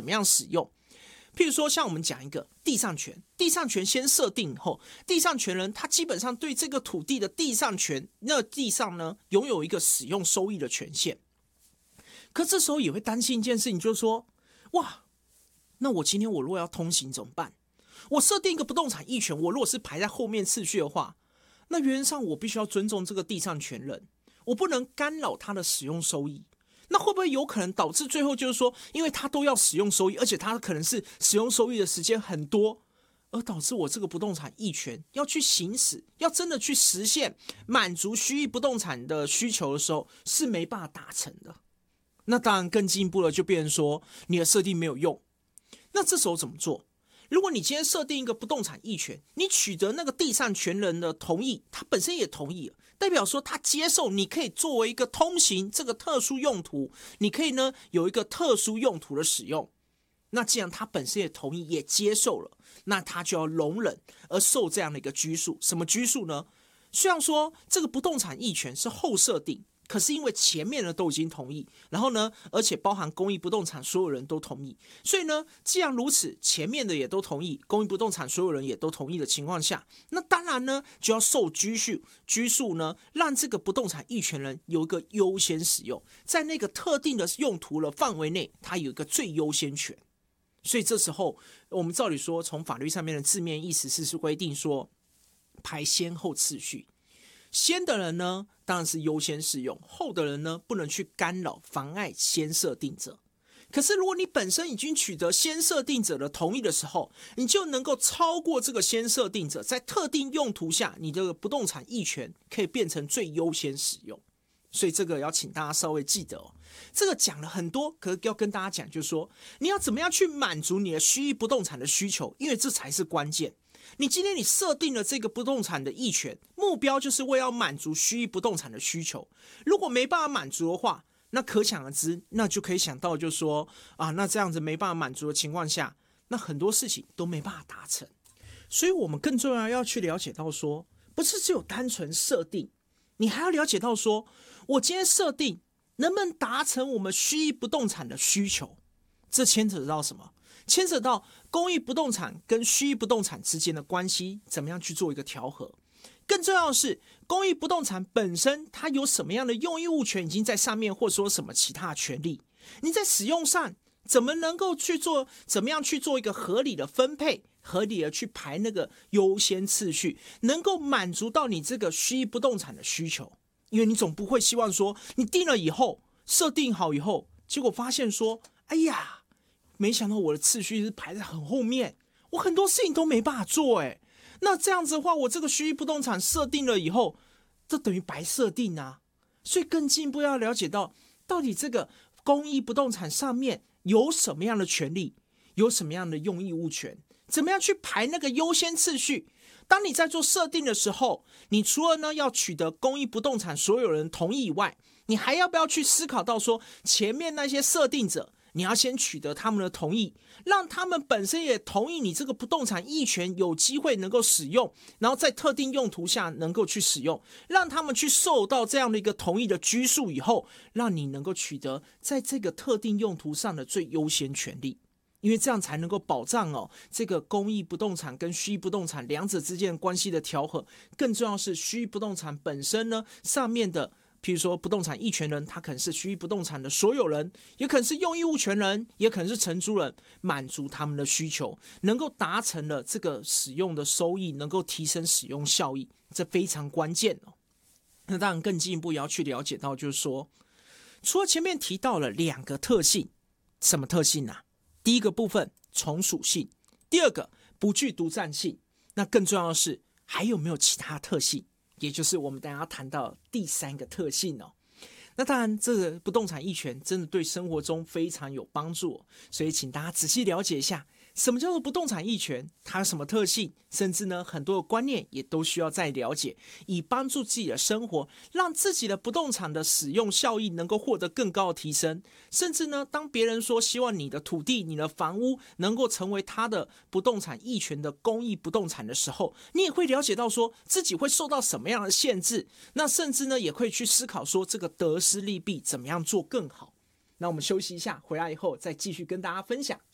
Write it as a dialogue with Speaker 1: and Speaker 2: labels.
Speaker 1: 么样使用。譬如说，像我们讲一个地上权，地上权先设定以后，地上权人他基本上对这个土地的地上权，那地上呢拥有一个使用收益的权限。可这时候也会担心一件事情，就是说，哇，那我今天我如果要通行怎么办？我设定一个不动产役权，我如果是排在后面次序的话，那原则上我必须要尊重这个地上权人，我不能干扰他的使用收益。那会不会有可能导致最后就是说，因为他都要使用收益，而且他可能是使用收益的时间很多，而导致我这个不动产役权要去行使，要真的去实现满足虚役不动产的需求的时候，是没办法达成的。那当然更进一步了，就变成说你的设定没有用。那这时候怎么做？如果你今天设定一个不动产役权，你取得那个地上权人的同意，他本身也同意了，代表说他接受你可以作为一个通行这个特殊用途，你可以呢有一个特殊用途的使用。那既然他本身也同意也接受了，那他就要容忍而受这样的一个拘束。什么拘束呢？虽然说这个不动产役权是后设定，可是因为前面呢都已经同意，然后呢，而且包含公益不动产所有人都同意，所以呢，既然如此，前面的也都同意，公益不动产所有人也都同意的情况下，那当然呢就要受拘束呢，让这个不动产役权人有一个优先使用，在那个特定的用途的范围内，他有一个最优先权。所以这时候，我们照理说，从法律上面的字面意思是规定说，排先后次序。先的人呢，当然是优先适用；后的人呢，不能去干扰、妨碍先设定者。可是，如果你本身已经取得先设定者的同意的时候，你就能够超过这个先设定者，在特定用途下，你的不动产役权可以变成最优先使用。所以这个要请大家稍微记得哦。这个讲了很多，可是要跟大家讲，就是说你要怎么样去满足你的虚役不动产的需求，因为这才是关键。你今天你设定了这个不动产的役权，目标就是为了满足虚役不动产的需求。如果没办法满足的话，那可想而知，那就可以想到就是说啊，那这样子没办法满足的情况下，那很多事情都没办法达成。所以我们更重要去了解到说，不是只有单纯设定，你还要了解到说，我今天设定能不能达成我们虚役不动产的需求？这牵扯到什么？牵扯到公益不动产跟虚役不动产之间的关系，怎么样去做一个调和？更重要的是，公益不动产本身它有什么样的用益物权已经在上面，或者说什么其他权利？你在使用上怎么能够去做？怎么样去做一个合理的分配？合理的去排那个优先次序，能够满足到你这个虚役不动产的需求？因为你总不会希望说，你定了以后，设定好以后，结果发现说，哎呀，没想到我的次序是排在很后面，我很多事情都没办法做哎。那这样子的话，我这个虚役不动产设定了以后，这等于白设定啊。所以更进一步要了解到底这个公益不动产上面有什么样的权利，有什么样的用益物权，怎么样去排那个优先次序。当你在做设定的时候，你除了呢要取得公益不动产所有人同意以外，你还要不要去思考到说，前面那些设定者，你要先取得他们的同意，让他们本身也同意你这个不动产役权有机会能够使用，然后在特定用途下能够去使用，让他们去受到这样的一个同意的拘束以后，让你能够取得在这个特定用途上的最优先权利。因为这样才能够保障这个公益不动产跟虚役不动产两者之间的关系的调和。更重要的是，虚役不动产本身呢，上面的譬如说不动产役权人，他可能是虚役不动产的所有人，也可能是用益物权人，也可能是承租人，满足他们的需求，能够达成了这个使用的收益，能够提升使用效益，这非常关键哦。那当然更进一步也要去了解到，就是说，除了前面提到了两个特性，什么特性啊？第一个部分从属性，第二个不具独占性。那更重要的是，还有没有其他特性？也就是我们等一下要谈到第三个特性哦。那当然，这个不动产役权真的对生活中非常有帮助，所以请大家仔细了解一下，什么叫做不动产役权，它有什么特性，甚至呢很多的观念也都需要再了解，以帮助自己的生活，让自己的不动产的使用效益能够获得更高的提升。甚至呢，当别人说希望你的土地、你的房屋能够成为他的不动产役权的公益不动产的时候，你也会了解到说自己会受到什么样的限制，那甚至呢也会去思考说这个得失利弊怎么样做更好。那我们休息一下，回来以后再继续跟大家分享